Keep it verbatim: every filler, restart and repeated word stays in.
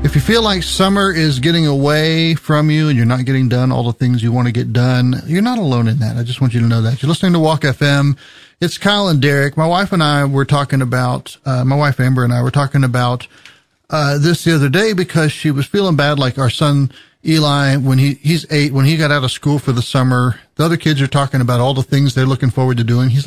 If you feel like summer is getting away from you and you're not getting done all the things you want to get done, you're not alone in that. I just want you to know that. You're listening to Walk F M. It's Kyle and Derek. My wife and I were talking about, uh, my wife Amber and I were talking about uh, this the other day because she was feeling bad, like our son Eli, when he, he's eight, when he got out of school for the summer, the other kids are talking about all the things they're looking forward to doing. He's